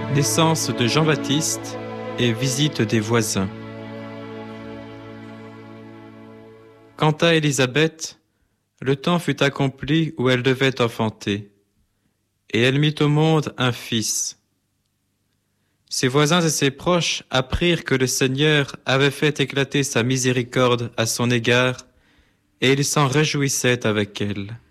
Naissance de Jean-Baptiste et visite des voisins. Quant à Élisabeth, le temps fut accompli où elle devait enfanter, et elle mit au monde un fils. Ses voisins et ses proches apprirent que le Seigneur avait fait éclater sa miséricorde à son égard, et ils s'en réjouissaient avec elle.